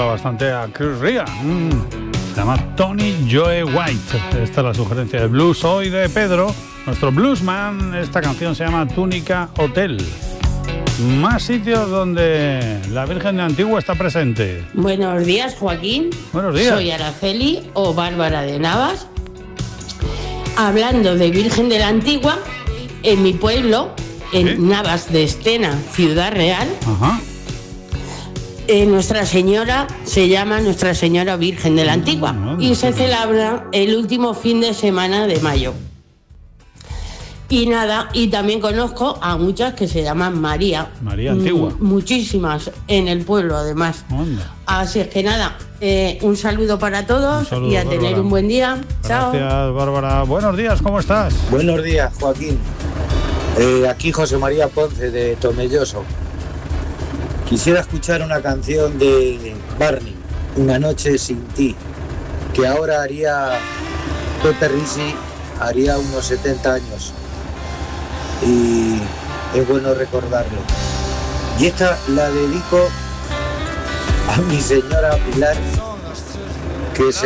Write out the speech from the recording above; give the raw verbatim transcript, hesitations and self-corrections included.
bastante a Chris Rea. Mm. Se llama Tony Joe White. Esta es la sugerencia de blues hoy de Pedro, nuestro bluesman. Esta canción se llama Túnica Hotel. Más sitios donde la Virgen de Antigua está presente. Buenos días, Joaquín. Buenos días. Soy Araceli o Bárbara de Navas. Hablando de Virgen de la Antigua, en mi pueblo, en ¿Qué? Navas de Estena, Ciudad Real, Ajá. Eh, Nuestra Señora se llama Nuestra Señora Virgen de la Antigua no, no, y se celebra el último fin de semana de mayo. Y nada, y también conozco a muchas que se llaman María. María Antigua. M- muchísimas en el pueblo, además. Onda. Así es que nada, eh, un saludo para todos saludo, y a Bárbara. tener un buen día. Chao. Gracias, Bárbara. Buenos días, ¿cómo estás? Buenos días, Joaquín. Eh, aquí José María Ponce de Tomelloso. Quisiera escuchar una canción de Barney, Una noche sin ti, que ahora haría Pepe Risi, haría unos setenta años. Y es bueno recordarlo. Y esta la dedico a mi señora Pilar, que se